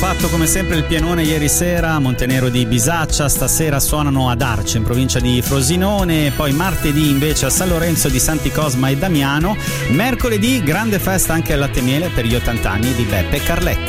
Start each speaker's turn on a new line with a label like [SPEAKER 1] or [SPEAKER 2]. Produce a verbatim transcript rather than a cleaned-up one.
[SPEAKER 1] fatto come sempre il pienone ieri sera a Montenero di Bisaccia, stasera suonano ad Arce in provincia di Frosinone, poi martedì invece a San Lorenzo di Santi Cosma e Damiano, mercoledì grande festa anche al Latte Miele per gli ottanta anni di Beppe Carletti.